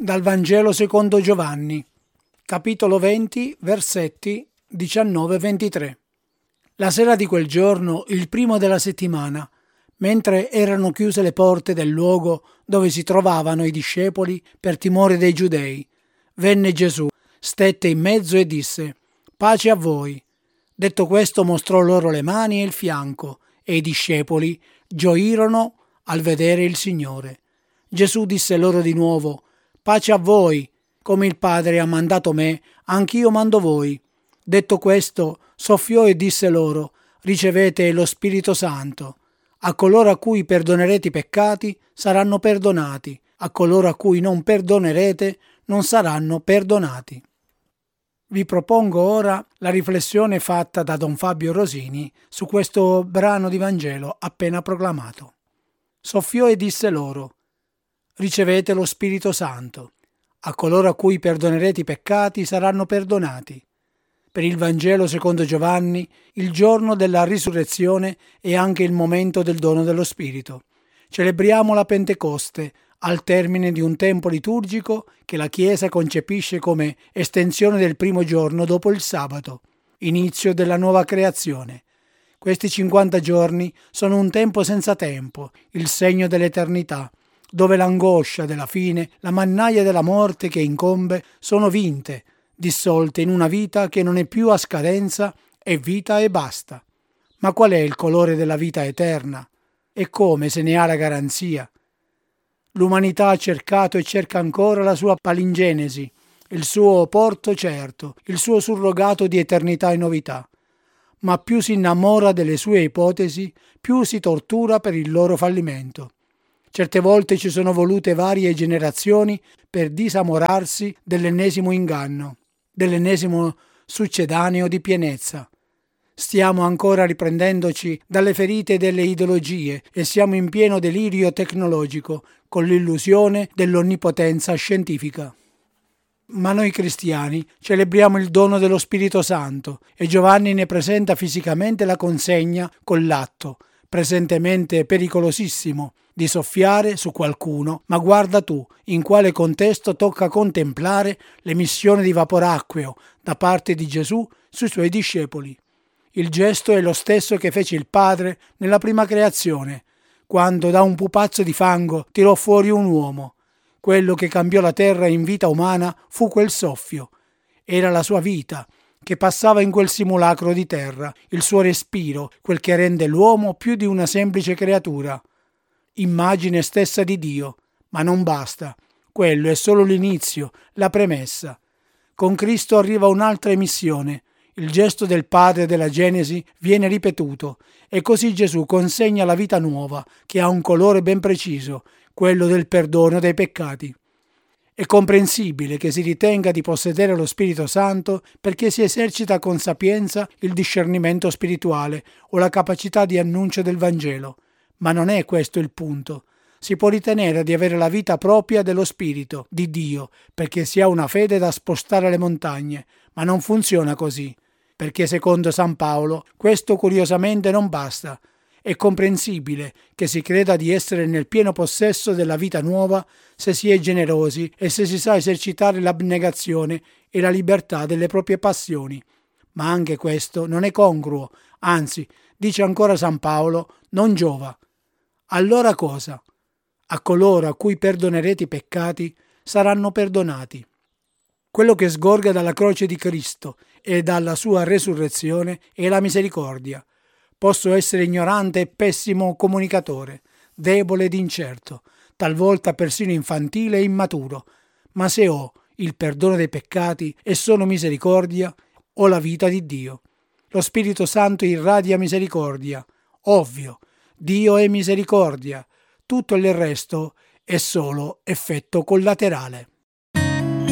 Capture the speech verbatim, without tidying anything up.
Dal Vangelo secondo Giovanni, capitolo venti, versetti diciannove ventitré. La sera di quel giorno, il primo della settimana, mentre erano chiuse le porte del luogo dove si trovavano i discepoli per timore dei giudei, venne Gesù, stette in mezzo e disse: «Pace a voi». Detto questo mostrò loro le mani e il fianco, e i discepoli gioirono al vedere il Signore. Gesù disse loro di nuovo: «Pace a voi, come il Padre ha mandato me, anch'io mando voi». Detto questo, soffiò e disse loro: «Ricevete lo Spirito Santo. A coloro a cui perdonerete i peccati saranno perdonati, a coloro a cui non perdonerete non saranno perdonati». Vi propongo ora la riflessione fatta da Don Fabio Rosini su questo brano di Vangelo appena proclamato. Soffiò e disse loro: «Ricevete lo Spirito Santo. A coloro a cui perdonerete i peccati saranno perdonati». Per il Vangelo secondo Giovanni, il giorno della risurrezione è anche il momento del dono dello Spirito. Celebriamo la Pentecoste al termine di un tempo liturgico che la Chiesa concepisce come estensione del primo giorno dopo il sabato, inizio della nuova creazione. Questi cinquanta giorni sono un tempo senza tempo, il segno dell'eternità, dove l'angoscia della fine, la mannaia della morte che incombe sono vinte, dissolte in una vita che non è più a scadenza, è vita e basta. Ma qual è il colore della vita eterna? E come se ne ha la garanzia? L'umanità ha cercato e cerca ancora la sua palingenesi, il suo porto certo, il suo surrogato di eternità e novità. Ma più si innamora delle sue ipotesi, più si tortura per il loro fallimento. Certe volte ci sono volute varie generazioni per disamorarsi dell'ennesimo inganno, dell'ennesimo succedaneo di pienezza. Stiamo ancora riprendendoci dalle ferite delle ideologie e siamo in pieno delirio tecnologico con l'illusione dell'onnipotenza scientifica. Ma noi cristiani celebriamo il dono dello Spirito Santo e Giovanni ne presenta fisicamente la consegna con l'atto, presentemente pericolosissimo, di soffiare su qualcuno, ma guarda tu in quale contesto tocca contemplare l'emissione di vapore acqueo da parte di Gesù sui suoi discepoli. Il gesto è lo stesso che fece il Padre nella prima creazione, quando da un pupazzo di fango tirò fuori un uomo. Quello che cambiò la terra in vita umana fu quel soffio. Era la sua vita che passava in quel simulacro di terra, il suo respiro, quel che rende l'uomo più di una semplice creatura. Immagine stessa di Dio, ma non basta. Quello è solo l'inizio, la premessa. Con Cristo arriva un'altra emissione. Il gesto del Padre della Genesi viene ripetuto e così Gesù consegna la vita nuova che ha un colore ben preciso, quello del perdono dei peccati. È comprensibile che si ritenga di possedere lo Spirito Santo perché si esercita con sapienza il discernimento spirituale o la capacità di annuncio del Vangelo, ma non è questo il punto. Si può ritenere di avere la vita propria dello Spirito, di Dio, perché si ha una fede da spostare le montagne, ma non funziona così. Perché secondo San Paolo questo curiosamente non basta. È comprensibile che si creda di essere nel pieno possesso della vita nuova se si è generosi e se si sa esercitare l'abnegazione e la libertà delle proprie passioni. Ma anche questo non è congruo, anzi, dice ancora San Paolo, non giova. Allora cosa? A coloro a cui perdonerete i peccati saranno perdonati. Quello che sgorga dalla croce di Cristo e dalla sua resurrezione è la misericordia. Posso essere ignorante e pessimo comunicatore, debole ed incerto, talvolta persino infantile e immaturo, ma se ho il perdono dei peccati e sono misericordia, ho la vita di Dio. Lo Spirito Santo irradia misericordia. Ovvio, Dio è misericordia. Tutto il resto è solo effetto collaterale.